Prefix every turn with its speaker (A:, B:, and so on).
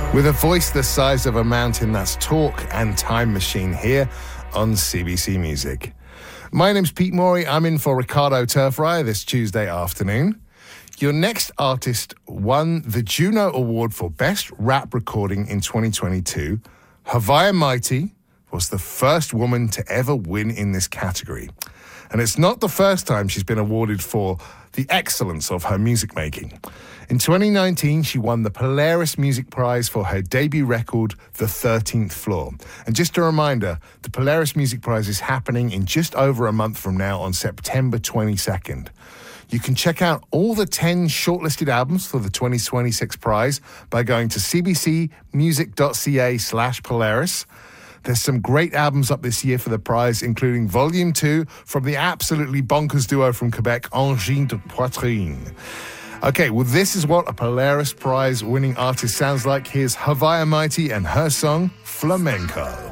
A: With a voice the size of a mountain, that's Talk and Time Machine here on CBC Music. My name's Pete Morey. I'm in for Ricardo Turfryer this Tuesday afternoon. Your next artist won the Juno Award for Best Rap Recording in 2022. Havaya Mighty was the first woman to ever win in this category. And it's not the first time she's been awarded for the excellence of her music making. In 2019, she won the Polaris Music Prize for her debut record, The 13th Floor. And just a reminder, the Polaris Music Prize is happening in just over a month from now on September 22nd. You can check out all the 10 shortlisted albums for the 2026 prize by going to cbcmusic.ca/Polaris. There's some great albums up this year for the prize, including Volume 2 from the absolutely bonkers duo from Quebec, Angine de Poitrine. Okay, well, this is what a Polaris Prize winning artist sounds like. Here's Havaya Mighty and her song, Flamenco.